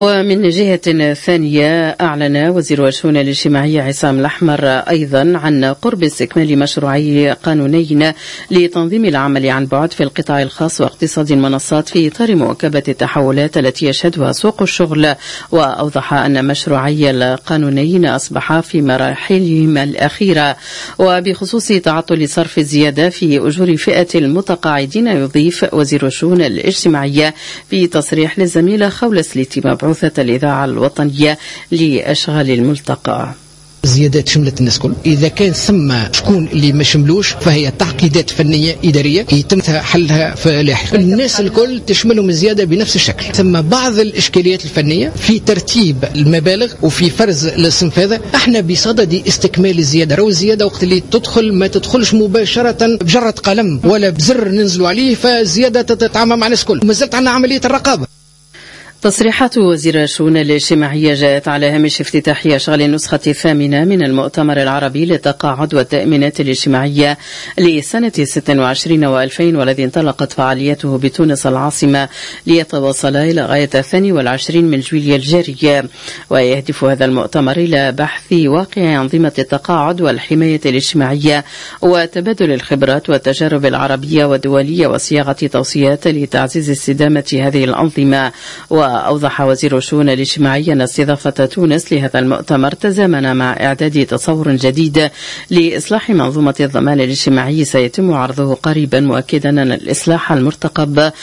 ومن جهة ثانية أعلن وزير الشؤون الاجتماعية عصام الأحمر أيضا عن قرب استكمال مشروعي قانونين لتنظيم العمل عن بعد في القطاع الخاص واقتصاد المنصات في إطار مواكبة التحولات التي يشهدها سوق الشغل. وأوضح أن مشروعي القانونين أصبحا في مراحلهم الأخيرة. وبخصوص تعطل صرف الزيادة في أجور فئة المتقاعدين، يضيف وزير الشؤون الاجتماعية في تصريح للزميلة خولة سليتي مبعوثة الإذاعة الوطنية لأشغال الملتقى: الزيادات شملت الناس كل. إذا كان ثم شكون اللي ما شملوش فهي تعقيدات فنية إدارية يتم حلها في لاحقا. الناس الكل تشملهم الزيادة بنفس الشكل. ثم بعض الإشكاليات الفنية في ترتيب المبالغ وفي فرز الاستنفاذ. احنا بصدد استكمال الزيادة. رو الزيادة وقت اللي تدخل ما تدخلش مباشرة بجرة قلم ولا بزر ننزلوا عليه، فالزيادة تتعامل مع الناس كل. وما زلت عندنا عملية الرقابة. تصريحات وزير الشؤون الاجتماعية جاءت على هامش افتتاح أشغال النسخة الثامنة من المؤتمر العربي للتقاعد والتأمينات الاجتماعية لسنة 26 و2000، والذي انطلقت فعاليته بتونس العاصمة ليتوصل إلى غاية 22 من جويلية الجارية. ويهدف هذا المؤتمر إلى بحث واقع أنظمة التقاعد والحماية الاجتماعية وتبادل الخبرات والتجارب العربية والدولية وصياغة توصيات لتعزيز استدامة هذه الأنظمة. وأوضح وزير الشؤون الاجتماعية أن استضافة تونس لهذا المؤتمر تزامن مع إعداد تصور جديد لإصلاح منظومة الضمان الاجتماعي سيتم عرضه قريبا، مؤكدا أن الإصلاح المرتقب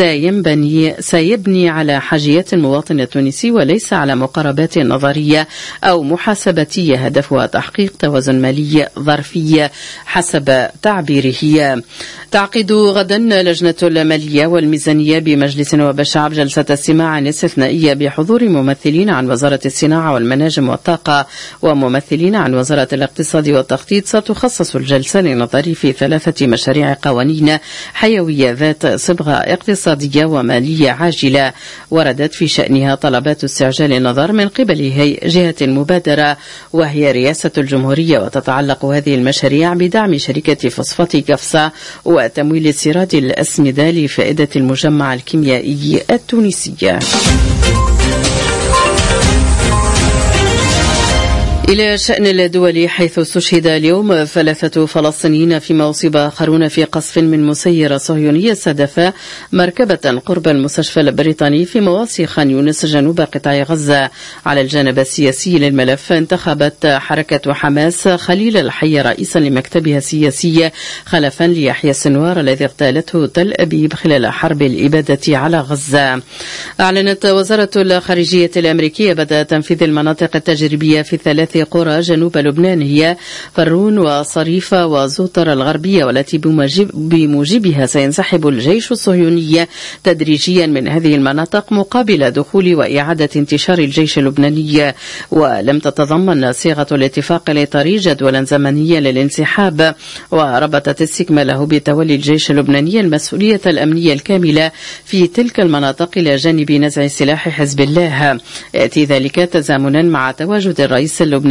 سيبني على حاجيات المواطن التونسي وليس على مقاربات نظرية أو محاسباتية هدفها تحقيق توازن مالي ظرفي حسب تعبيره. تعقد غدا لجنة المالية والميزانية بمجلس نواب الشعب جلسة استماع استثنائية بحضور ممثلين عن وزارة الصناعة والمناجم والطاقة وممثلين عن وزارة الاقتصاد والتخطيط. ستخصص الجلسة للنظر في 3 مشاريع قوانين حيوية ذات صبغة اقتصادية ومالية عاجلة وردت في شأنها طلبات استعجال النظر من قبل جهة المبادرة وهي رئاسة الجمهورية، وتتعلق هذه المشاريع بدعم شركة فوسفات كفصة وتمويل استيراد الأسمدة لفائدة المجمع الكيميائي التونسي. إلى شأن الدول، حيث استشهد اليوم 3 فلسطينيين فيما أصيب آخرون في قصف من مسيرة صهيونية استهدف مركبة قرب المستشفى البريطاني في مواصي خان يونس جنوب قطاع غزة. على الجانب السياسي للملف، انتخبت حركة حماس خليل الحي رئيسا لمكتبها السياسي خلفا ليحيى السنوار الذي اغتالته تل أبيب خلال حرب الإبادة على غزة. أعلنت وزارة الخارجية الأمريكية بدء تنفيذ المناطق التجريبية في 3 قرى جنوب لبنان هي فرون وصريفة وزوطر الغربية، والتي بموجبها سينسحب الجيش الصهيوني تدريجيا من هذه المناطق مقابل دخول وإعادة انتشار الجيش اللبناني. ولم تتضمن صيغة الاتفاق الإطاري جدولا زمنيا للانسحاب، وربطت استكماله بتولي الجيش اللبناني المسؤولية الأمنية الكاملة في تلك المناطق إلى جانب نزع سلاح حزب الله. يأتي ذلك تزامنا مع تواجد الرئيس اللبناني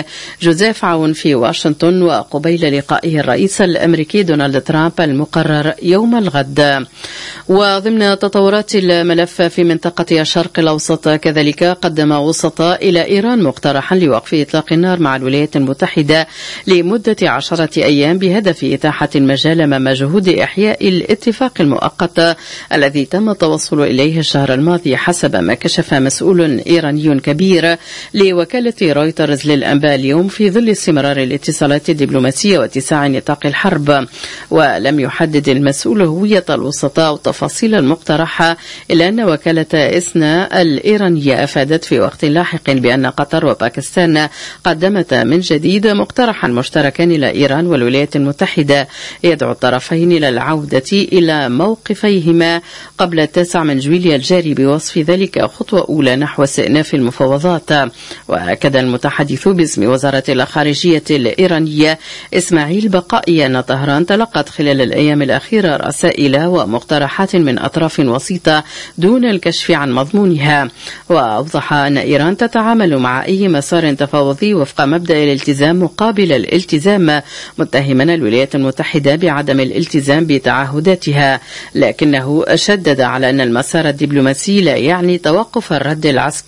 جوزيف عون في واشنطن وقبيل لقائه الرئيس الأمريكي دونالد ترامب المقرر يوم الغد. وضمن تطورات الملف في منطقة الشرق الأوسط، كذلك قدم وسطاء إلى إيران مقترحا لوقف إطلاق النار مع الولايات المتحدة لمدة 10 أيام بهدف إتاحة المجال أمام جهود إحياء الاتفاق المؤقت الذي تم التوصل إليه الشهر الماضي، حسب ما كشف مسؤول إيراني كبير لوكالة رويترز للأنباء اليوم، في ظل استمرار الاتصالات الدبلوماسية واتساع نطاق الحرب. ولم يحدد المسؤول هوية الوسطاء أو تفاصيل المقترحة، إلا أن وكالة إسنا الإيرانية أفادت في وقت لاحق بأن قطر وباكستان قدمت من جديد مقترحا مشتركا إلى إيران والولايات المتحدة يدعو الطرفين إلى العودة إلى موقفيهما قبل 9 من جويلية الجاري، بوصف ذلك خطوة أولى نحو استئناف المفاوضات. وأكد المتحدث باسم وزارة الخارجية الإيرانية إسماعيل بقائي أن طهران تلقت خلال الأيام الأخيرة رسائل ومقترحات من أطراف وسيطة دون الكشف عن مضمونها. وأوضح أن إيران تتعامل مع أي مسار تفاوضي وفق مبدأ الالتزام مقابل الالتزام، متهما الولايات المتحدة بعدم الالتزام بتعهداتها، لكنه شدد على أن المسار الدبلوماسي لا يعني توقف الرد العسكري